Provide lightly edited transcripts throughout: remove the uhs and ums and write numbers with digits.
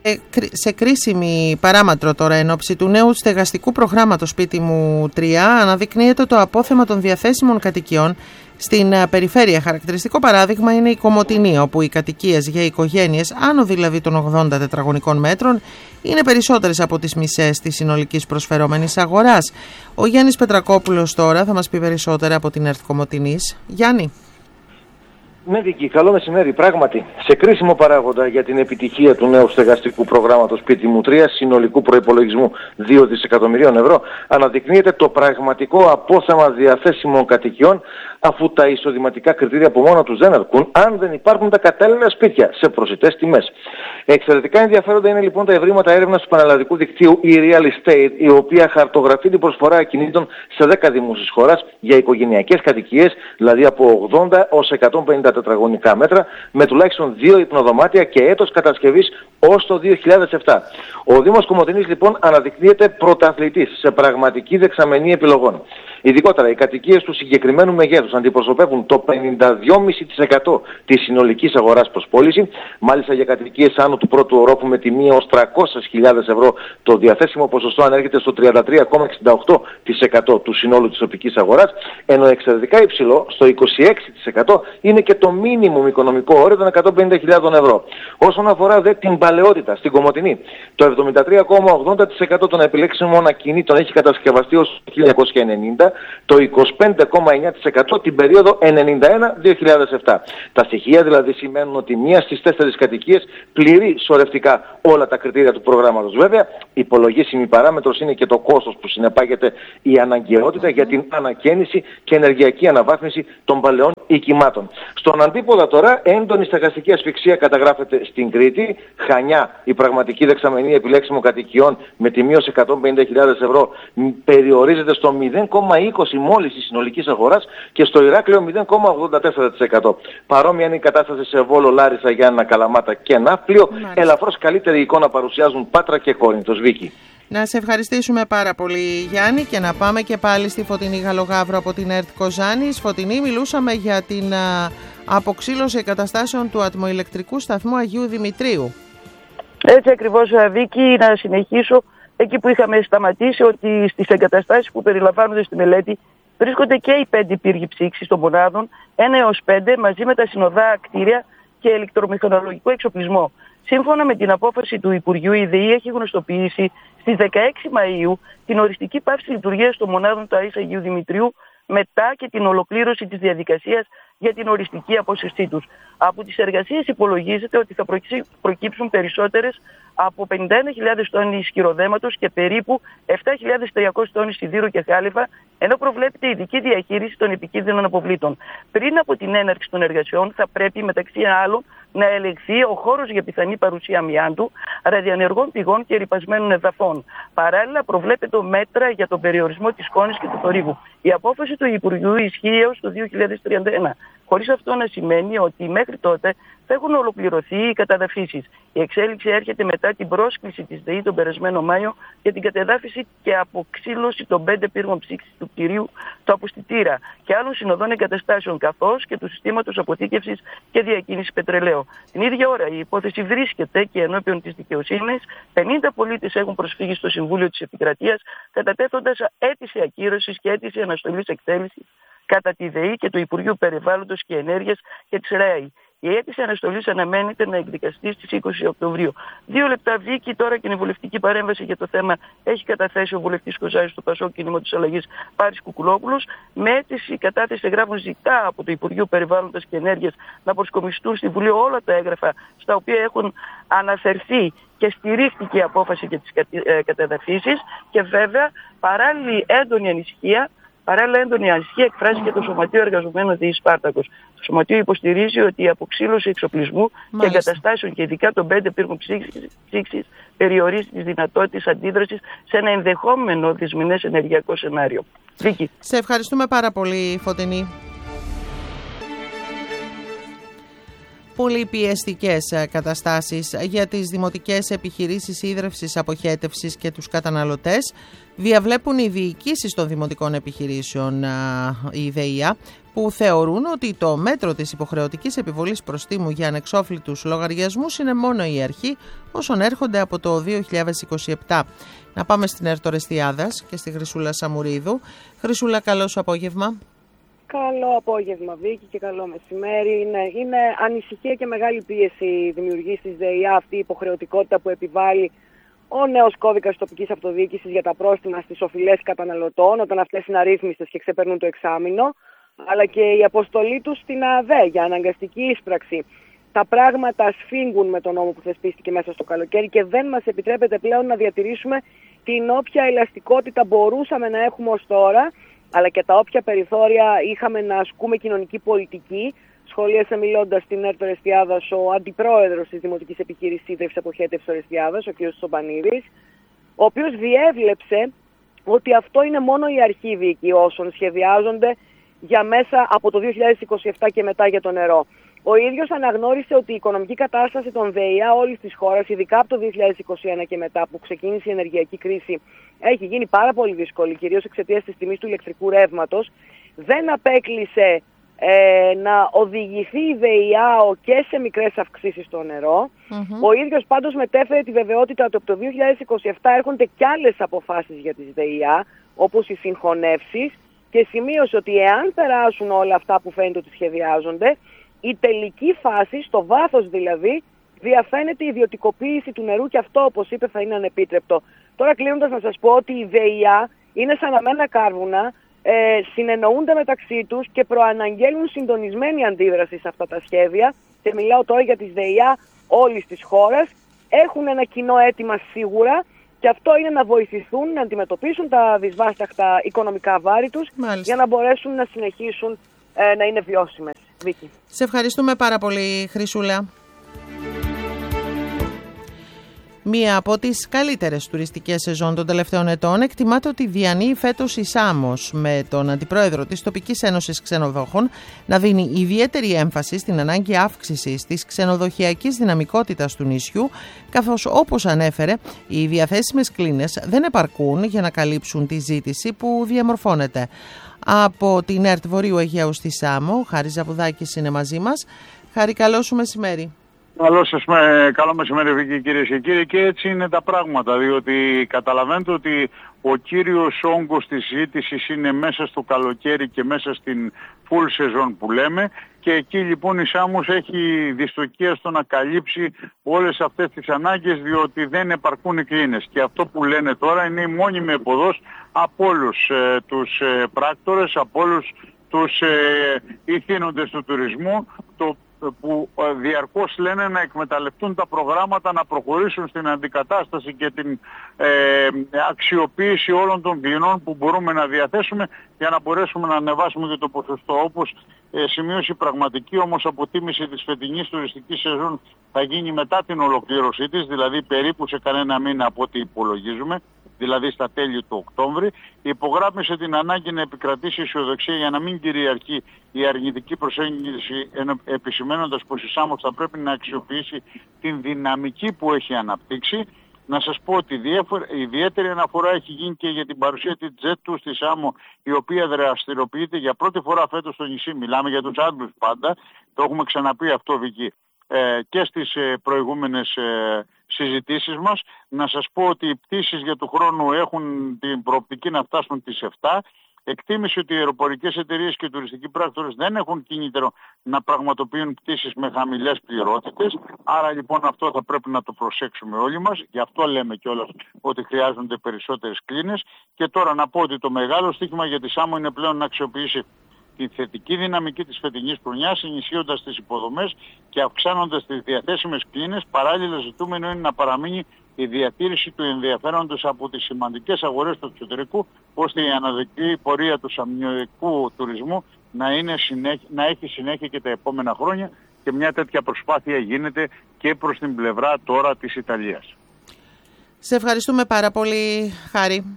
Σε κρίσιμη παράμετρο τώρα, εν ώψη του νέου στεγαστικού προγράμματος Σπίτι μου 3, αναδεικνύεται το απόθεμα των διαθέσιμων κατοικιών στην περιφέρεια. Χαρακτηριστικό παράδειγμα είναι η Κομοτηνή, όπου οι κατοικίες για οικογένειες, άνω δηλαδή των 80 τετραγωνικών μέτρων, είναι περισσότερες από τις μισές της συνολικής προσφερόμενης αγοράς. Ο Γιάννης Πετρακόπουλος τώρα θα μας πει περισσότερα από την ΕΡΤ Κομοτηνής. Γιάννη. Ναι, Βίκη, καλό μεσημέρι. Πράγματι, σε κρίσιμο παράγοντα για την επιτυχία του νέου στεγαστικού προγράμματος Σπίτι μου 3, συνολικού προϋπολογισμού 2 δισεκατομμυρίων ευρώ, αναδεικνύεται το πραγματικό απόθεμα διαθέσιμων κατοικιών, αφού τα εισοδηματικά κριτήρια από μόνα τους δεν αρκούν, αν δεν υπάρχουν τα κατάλληλα σπίτια σε προσιτές τιμές. Εξαιρετικά ενδιαφέροντα είναι λοιπόν τα ευρήματα έρευνας του πανελλαδικού δικτύου e-Real Estate, η οποία χαρτογραφεί την προσφορά ακινήτων σε 10 δήμους της χώρας για οικογενειακές κατοικίες, δηλαδή από 80 ως 150 τετραγωνικά μέτρα, με τουλάχιστον 2 υπνοδωμάτια και έτος κατασκευής ως το 2007. Ο Δήμος Κομοτηνής λοιπόν αναδεικνύεται πρωταθλητής σε πραγματική δεξαμενή επιλογών. Ειδικότερα, οι κατοικίες του συγκεκριμένου μεγέθους αντιπροσωπεύουν το 52,5% της συνολικής αγοράς προς πώληση. Μάλιστα, για κατοικίες άνω του πρώτου ορόφου με τιμή ως 300.000 ευρώ, το διαθέσιμο ποσοστό ανέρχεται στο 33,68% του συνόλου της τοπικής αγοράς, ενώ εξαιρετικά υψηλό, στο 26% είναι και το μίνιμουμ οικονομικό όριο των 150.000 ευρώ. Όσον αφορά δε την παλαιότητα στην Κομοτηνή, το 73,80% των επιλέξιμων ακινήτων έχει κατασκευαστεί ως 1990, το 25,9% την περίοδο 91-2007. Τα στοιχεία δηλαδή σημαίνουν ότι μία στις 4 κατοικίες πληρεί σωρευτικά όλα τα κριτήρια του προγράμματος. Βέβαια, υπολογίσιμη παράμετρος είναι και το κόστος που συνεπάγεται η αναγκαιότητα για την ανακαίνιση και ενεργειακή αναβάθμιση των παλαιών οικημάτων. Στον αντίποδα τώρα, έντονη στεγαστική ασφυξία καταγράφεται στην Κρήτη. Χανιά, η πραγματική δεξαμενή επιλέξιμων κατοικιών με τιμή ως 150.000 ευρώ περιορίζεται στο 0,20 μόλις της συνολικής αγοράς και στο Ηράκλειο 0,84%. Παρόμοια είναι η κατάσταση σε Βόλο, Λάρισα, Γιάννα, Καλαμάτα και Ναύπλιο. Ελαφρώς καλύτερη εικόνα παρουσιάζουν Πάτρα και Κόρινθος. Βίκη. Να σε ευχαριστήσουμε πάρα πολύ, Γιάννη, και να πάμε και πάλι στη Φωτεινή Γαλογαύρου από την ΕΡΤ Κοζάνης. Φωτεινή, μιλούσαμε για την αποξήλωση εγκαταστάσεων του ατμοηλεκτρικού σταθμού Αγίου Δημητρίου. Έτσι ακριβώς, Βίκη, να συνεχίσω εκεί που είχαμε σταματήσει, ότι στις εγκαταστάσεις που περιλαμβάνονται στη μελέτη βρίσκονται και οι 5 πύργοι ψήξης των μονάδων, 1 έως 5, μαζί με τα συνοδά κτίρια και ηλεκτρομηχανολογικό εξοπλισμό. Σύμφωνα με την απόφαση του Υπουργείου, η ΔΕΗ έχει γνωστοποιήσει στις 16 Μαΐου την οριστική πάυση λειτουργίας των μονάδων του ΑΕΣ Αγίου Δημητρίου, μετά και την ολοκλήρωση της διαδικασίας για την οριστική απόσυρσή τους. Από τις εργασίες υπολογίζεται ότι θα προκύψουν περισσότερες από 51.000 τόνοι ισχυροδέματος και περίπου 7.300 τόνοι σιδήρου και χάλιβα, ενώ προβλέπεται ειδική διαχείριση των επικίνδυνων αποβλήτων. Πριν από την έναρξη των εργασιών, θα πρέπει μεταξύ άλλων να ελεγχθεί ο χώρος για πιθανή παρουσία αμοιάντου, ραδιενεργών πηγών και ρυπασμένων εδαφών. Παράλληλα, προβλέπεται μέτρα για τον περιορισμό της σκόνης και του θορύβου. Η απόφαση του Υπουργείου ισχύει έως το 2031. Χωρίς αυτό να σημαίνει ότι μέχρι τότε θα έχουν ολοκληρωθεί οι καταδαφίσεις. Η εξέλιξη έρχεται μετά την πρόσκληση της ΔΕΗ τον περασμένο Μάιο για την κατεδάφιση και αποξήλωση των 5 πύργων ψήξης του κτηρίου, του αποστητήρα και άλλων συνοδών εγκαταστάσεων, καθώς και του συστήματος αποθήκευσης και διακίνησης πετρελαίου. Την ίδια ώρα η υπόθεση βρίσκεται και ενώπιον της δικαιοσύνης. 50 πολίτες έχουν προσφύγει στο Συμβούλιο της Επικρατείας, κατατέθοντας αίτηση ακύρωσης και αίτηση αναστολής εκτέλεσης κατά τη ΔΕΗ και του Υπουργείου Περιβάλλοντος και Ενέργειας και της ΡΑΗ. Η αίτηση αναστολής αναμένεται να εκδικαστεί στις 20 Οκτωβρίου. 2 λεπτά, Βίκη, τώρα και η βουλευτική παρέμβαση για το θέμα έχει καταθέσει ο βουλευτής Κοζάνης του ΠΑΣΟΚ Κινήματος Αλλαγής Πάρης Κουκουλόπουλος. Με αίτηση κατάθεση εγγράφων ζητά από το Υπουργείο Περιβάλλοντος και Ενέργειας να προσκομιστούν στη Βουλή όλα τα έγγραφα στα οποία έχουν αναφερθεί και στηρίχθηκε η απόφαση για τις κατεδαφίσεις και βέβαια παράλληλη έντονη ανησυχία εκφράζει και το Σωματείο Εργαζομένων ΔΕΗ Σπάρτακος. Το Σωματείο υποστηρίζει ότι η αποξήλωση εξοπλισμού και εγκαταστάσεων και ειδικά των 5 πύργων ψήξης περιορίζει τις δυνατότητες αντίδρασης σε ένα ενδεχόμενο δυσμηνές ενεργειακό σενάριο. Βίκη. Σε ευχαριστούμε πάρα πολύ, Φωτεινή. Πολύ πιεστικές καταστάσεις για τις δημοτικές επιχειρήσεις ίδρευσης, αποχέτευσης και τους καταναλωτές διαβλέπουν οι διοικήσεις των δημοτικών επιχειρήσεων, η ΔΕΗΑ, που θεωρούν ότι το μέτρο της υποχρεωτικής επιβολής προστίμου για ανεξόφλητους λογαριασμούς είναι μόνο η αρχή όσων έρχονται από το 2027. Να πάμε στην ΕΡΤ Ορεστιάδας και στη Χρυσούλα Σαμουρίδου. Χρυσούλα, καλό σου απόγευμα. Καλό απόγευμα, Βίκη, και καλό μεσημέρι. Είναι ανησυχία και μεγάλη πίεση δημιουργεί στη ΔΕΙΑ αυτή η υποχρεωτικότητα που επιβάλλει ο νέος κώδικας τοπικής αυτοδιοίκησης για τα πρόστιμα στις οφειλές καταναλωτών, όταν αυτές είναι αρρύθμιστες και ξεπερνούν το εξάμηνο, αλλά και η αποστολή τους στην ΑΔΕ για αναγκαστική ίσπραξη. Τα πράγματα σφίγγουν με τον νόμο που θεσπίστηκε μέσα στο καλοκαίρι και δεν μας επιτρέπεται πλέον να διατηρήσουμε την όποια ελαστικότητα μπορούσαμε να έχουμε ως τώρα, αλλά και τα όποια περιθώρια είχαμε να ασκούμε κοινωνική πολιτική. Σχολίασε μιλώντας στην ΕΡΤ Ορεστιάδας ο αντιπρόεδρος της Δημοτικής Επιχείρησης Ίδρυυσης Αποχέτευσης Ορεστιάδας, ο κ. Τσομπανίδης, ο οποίος διέβλεψε ότι αυτό είναι μόνο η αρχή, Βίκη, όσων σχεδιάζονται για μέσα από το 2027 και μετά για το νερό. Ο ίδιος αναγνώρισε ότι η οικονομική κατάσταση των ΔΕΙΑ όλης της χώρας, ειδικά από το 2021 και μετά που ξεκίνησε η ενεργειακή κρίση, έχει γίνει πάρα πολύ δύσκολη, κυρίως εξαιτίας της τιμής του ηλεκτρικού ρεύματος. Δεν απέκλεισε να οδηγηθεί η ΔΕΙΑ και σε μικρές αυξήσεις στο νερό. Ο ίδιος πάντως μετέφερε τη βεβαιότητα ότι από το 2027 έρχονται κι άλλες αποφάσεις για τις ΔΕΙΑ, όπως οι συγχωνεύσεις, και σημείωσε ότι εάν περάσουν όλα αυτά που φαίνεται ότι σχεδιάζονται, η τελική φάση, στο βάθος δηλαδή, διαφαίνεται η ιδιωτικοποίηση του νερού, και αυτό, όπως είπε, θα είναι ανεπίτρεπτο. Τώρα, κλείνοντας, να σας πω ότι οι ΔΕΙΑ είναι σαν αμένα κάρβουνα, συνεννοούνται μεταξύ τους και προαναγγέλνουν συντονισμένη αντίδραση σε αυτά τα σχέδια, και μιλάω τώρα για τις ΔΕΙΑ όλης της χώρας. Έχουν ένα κοινό αίτημα σίγουρα, και αυτό είναι να βοηθηθούν να αντιμετωπίσουν τα δυσβάσταχτα οικονομικά βάρη τους, για να μπορέσουν να συνεχίσουν να είναι βιώσιμες. Βίκη. Σε ευχαριστούμε πάρα πολύ, Χρυσούλα. Μία από τις καλύτερες τουριστικές σεζόν των τελευταίων ετών εκτιμάται ότι διανύει φέτος η Σάμος, με τον αντιπρόεδρο της Τοπικής Ένωσης Ξενοδόχων να δίνει ιδιαίτερη έμφαση στην ανάγκη αύξησης της ξενοδοχειακής δυναμικότητας του νησιού, καθώς, όπως ανέφερε, οι διαθέσιμες κλίνες δεν επαρκούν για να καλύψουν τη ζήτηση που διαμορφώνεται. Από την ΕΡΤ Βορείου Αιγαίου στη Σάμο, ο Χάρης Ζαβουδάκης είναι μαζί μας. Χάρη, καλό σου μεσημέρι. Καλό μεσημέρι, Βίκη, κυρίες και κύριοι. Και έτσι είναι τα πράγματα, διότι καταλαβαίνετε ότι ο κύριος όγκος της ζήτησης είναι μέσα στο καλοκαίρι και μέσα στην full season που λέμε, και εκεί λοιπόν η Σάμος έχει δυστοκία στο να καλύψει όλες αυτές τις ανάγκες, διότι δεν επαρκούν οι κλίνες. Και αυτό που λένε τώρα είναι η μόνιμη εποδός από όλους τους πράκτορες, από όλους τους ηθήνοντες του τουρισμού, που διαρκώς λένε να εκμεταλλευτούν τα προγράμματα, να προχωρήσουν στην αντικατάσταση και την αξιοποίηση όλων των κλινών που μπορούμε να διαθέσουμε, για να μπορέσουμε να ανεβάσουμε και το ποσοστό. Όπως σημείωσε η πραγματική όμως αποτίμηση της φετινής τουριστικής σεζόν θα γίνει μετά την ολοκλήρωσή της, δηλαδή περίπου σε κανένα μήνα από ό,τι υπολογίζουμε, δηλαδή στα τέλη του Οκτώβρη, υπογράμμισε την ανάγκη να επικρατήσει αισιοδοξία για να μην κυριαρχεί η αρνητική προσέγγιση, επισημαίνοντας πως η Σάμος θα πρέπει να αξιοποιήσει την δυναμική που έχει αναπτύξει. Να σας πω ότι ιδιαίτερη αναφορά έχει γίνει και για την παρουσία της Jet2 στη Σάμο, η οποία δραστηριοποιείται για πρώτη φορά φέτος στο νησί. Μιλάμε για τους Άγγλους πάντα, το έχουμε ξαναπεί αυτό, Βική, και στις προηγούμενες συζητήσεις μας. Να σας πω ότι οι πτήσεις για του χρόνου έχουν την προοπτική να φτάσουν τις 7. Εκτίμησε ότι οι αεροπορικές εταιρείες και οι τουριστικοί πράκτορες δεν έχουν κίνητρο να πραγματοποιούν πτήσεις με χαμηλές πληρότητες. Άρα λοιπόν αυτό θα πρέπει να το προσέξουμε όλοι μας. Γι' αυτό λέμε κιόλας ότι χρειάζονται περισσότερες κλίνες. Και τώρα να πω ότι το μεγάλο στοίχημα για τη Σάμο είναι πλέον να αξιοποιήσει τη θετική δυναμική της φετινής χρονιάς, ενισχύοντας τις υποδομές και αυξάνοντας τις διαθέσιμες κλίνες. Παράλληλα, ζητούμενο είναι να παραμείνει η διατήρηση του ενδιαφέροντος από τις σημαντικές αγορές του εξωτερικού, ώστε η αναδική πορεία του σαμιωτικού τουρισμού να έχει συνέχεια και τα επόμενα χρόνια, και μια τέτοια προσπάθεια γίνεται και προς την πλευρά τώρα της Ιταλίας. Σε ευχαριστούμε πάρα πολύ, Χάρη.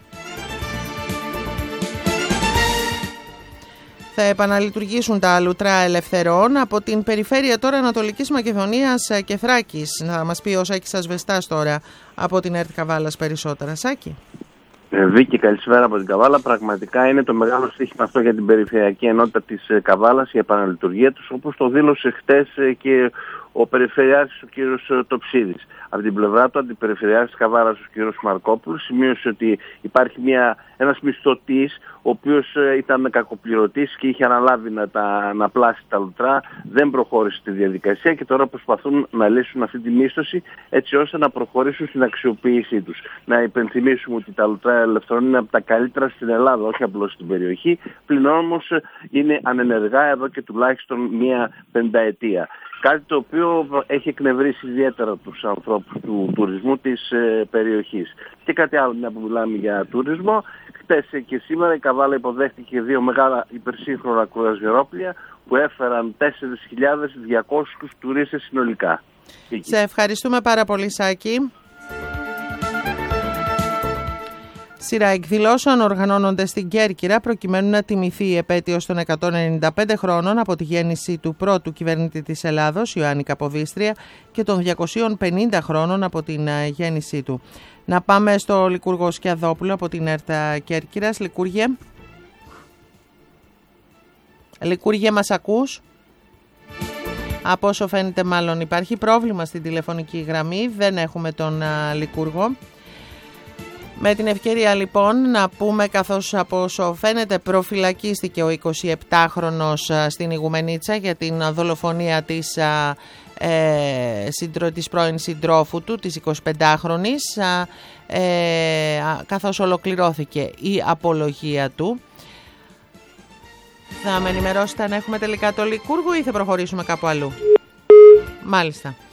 Θα επαναλειτουργήσουν τα λουτρά ελευθερών. Από την περιφέρεια τώρα Ανατολικής Μακεδονίας και Θράκης. Να μας πει ο Σάκης Ασβεστάς τώρα από την ΕΡΤ Καβάλας περισσότερα. Σάκη. Βίκη, καλησπέρα από την Καβάλα. Πραγματικά είναι το μεγάλο στοίχημα αυτό για την περιφερειακή ενότητα της Καβάλας, η επαναλειτουργία τους, όπως το δήλωσε χτες και ο Περιφερειάρχης ο κ. Τοψίδης. Από την πλευρά του, αντιπεριφερειάρχης της Καβάλας ο κ. Μαρκόπουλος σημείωσε ότι υπάρχει ένας μισθωτής, ο οποίος ήταν κακοπληρωτής και είχε αναλάβει να πλάσει τα λουτρά, δεν προχώρησε τη διαδικασία και τώρα προσπαθούν να λύσουν αυτή τη μίσθωση έτσι ώστε να προχωρήσουν στην αξιοποίησή τους. Να υπενθυμίσουμε ότι τα λουτρά ελευθερών είναι από τα καλύτερα στην Ελλάδα, όχι απλώς στην περιοχή, πλην όμως είναι ανενεργά εδώ και τουλάχιστον μία πενταετία. Κάτι το οποίο έχει εκνευρίσει ιδιαίτερα τους ανθρώπους του τουρισμού της περιοχής. Και κάτι άλλο, μια που μιλάμε για τουρισμό, χτες και σήμερα η Καβάλα υποδέχτηκε 2 μεγάλα υπερσύγχρονα κρουαζιερόπλια που έφεραν 4.200 τουρίστες συνολικά. Σε ευχαριστούμε πάρα πολύ, Σάκη. Σειρά εκδηλώσεων οργανώνονται στην Κέρκυρα προκειμένου να τιμηθεί η επέτειος των 195 χρόνων από τη γέννηση του πρώτου κυβερνήτη της Ελλάδος, Ιωάννη Καποδίστρια, και των 250 χρόνων από την γέννησή του. Να πάμε στο Λικούργο Σκιαδόπουλο από την ΕΡΤ Κέρκυρας. Λικούργε, μας ακούς? Από όσο φαίνεται μάλλον υπάρχει πρόβλημα στην τηλεφωνική γραμμή, δεν έχουμε τον Λικούργο. Με την ευκαιρία λοιπόν να πούμε, καθώς από όσο φαίνεται προφυλακίστηκε ο 27χρονος στην Ιγουμενίτσα για την δολοφονία της πρώην συντρόφου του, της 25χρονης, καθώς ολοκληρώθηκε η απολογία του. Θα με ενημερώσετε αν έχουμε τελικά το Λικούργο ή θα προχωρήσουμε κάπου αλλού? Μάλιστα.